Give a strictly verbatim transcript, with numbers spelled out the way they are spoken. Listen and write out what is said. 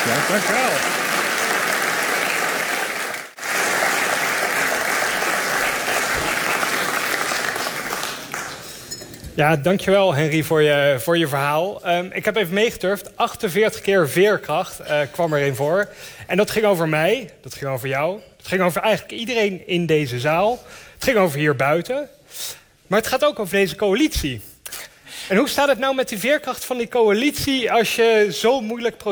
Ja, dankjewel. Ja, dankjewel Henry voor je, voor je verhaal. Um, ik heb even meegeturfd. achtenveertig keer veerkracht uh, kwam erin voor. En dat ging over mij, dat ging over jou. Het ging over eigenlijk iedereen in deze zaal. Het ging over hier buiten. Maar het gaat ook over deze coalitie. En hoe staat het nou met die veerkracht van die coalitie als je zo moeilijk